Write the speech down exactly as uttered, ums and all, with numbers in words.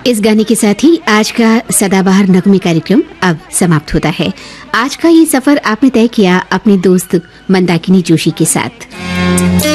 इस गाने के साथ ही आज का सदाबहार नगमे कार्यक्रम अब समाप्त होता है। आज का ये सफर आपने तय किया अपने दोस्त मंदाकिनी जोशी के साथ।